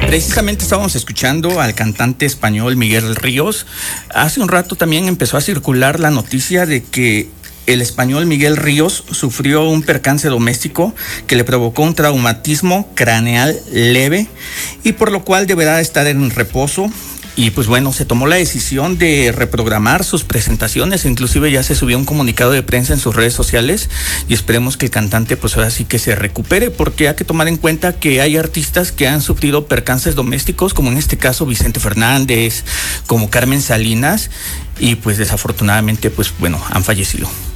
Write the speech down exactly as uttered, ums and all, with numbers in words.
Precisamente estábamos escuchando al cantante español Miguel Ríos. Hace un rato también empezó a circular la noticia de que el español Miguel Ríos sufrió un percance doméstico que le provocó un traumatismo craneal leve y por lo cual deberá estar en reposo. Y pues bueno, se tomó la decisión de reprogramar sus presentaciones, inclusive ya se subió un comunicado de prensa en sus redes sociales y esperemos que el cantante pues ahora sí que se recupere, porque hay que tomar en cuenta que hay artistas que han sufrido percances domésticos, como en este caso Vicente Fernández, como Carmen Salinas, y pues desafortunadamente pues bueno, han fallecido.